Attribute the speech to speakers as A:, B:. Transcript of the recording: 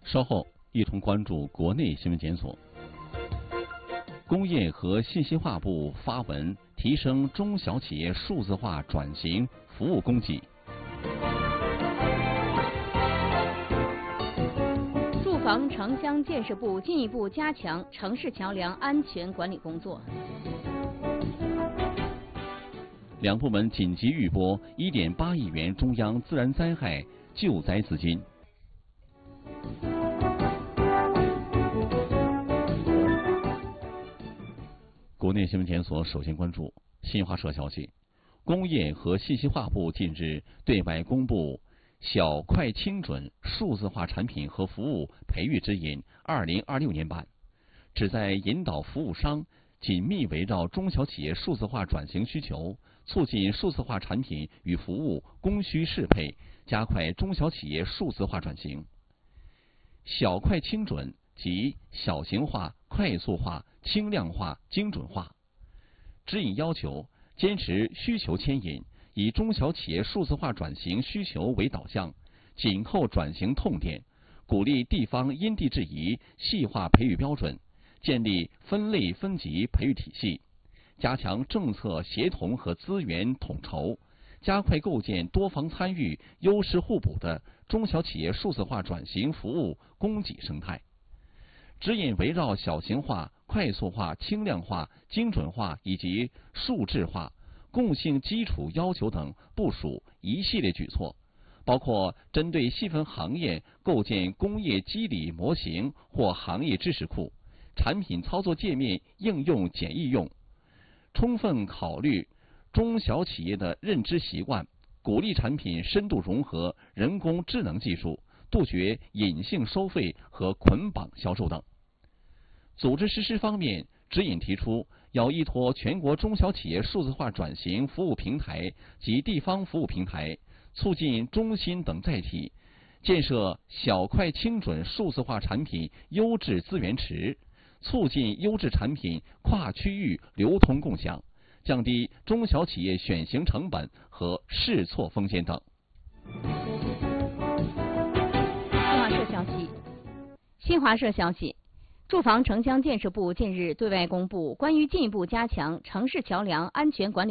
A: 稍后一同关注国内新闻检索。工业和信息化部发文提升中小企业数字化转型服务供给。
B: 住房城乡建设部进一步加强城市桥梁安全管理工作。
A: 两部门紧急预拨1.8亿元中央自然灾害救灾资金。国内新闻检索首先关注新华社消息，工业和信息化部近日对外公布小快轻准数字化产品和服务培育指引2026年版，旨在引导服务商紧密围绕中小企业数字化转型需求，促进数字化产品与服务供需适配，加快中小企业数字化转型。小快轻准即小型化、快速化、轻量化、精准化。指引要求坚持需求牵引，以中小企业数字化转型需求为导向，紧扣转型痛点，鼓励地方因地制宜细化培育标准，建立分类分级培育体系，加强政策协同和资源统筹，加快构建多方参与、优势互补的中小企业数字化转型服务供给生态。指引围绕小型化、快速化、轻量化、精准化以及数质化、共性基础要求等部署一系列举措，包括针对细分行业构建工业机理模型或行业知识库，产品操作界面应用简易用，充分考虑中小企业的认知习惯，鼓励产品深度融合人工智能技术，杜绝隐性收费和捆绑销售等。组织实施方面，指引提出要依托全国中小企业数字化转型服务平台及地方服务平台，促进中心等载体，建设小快轻准数字化产品优质资源池，促进优质产品跨区域流通共享，降低中小企业选型成本和试错风险等。
B: 新华社消息，住房城乡建设部近日对外公布关于进一步加强城市桥梁安全管理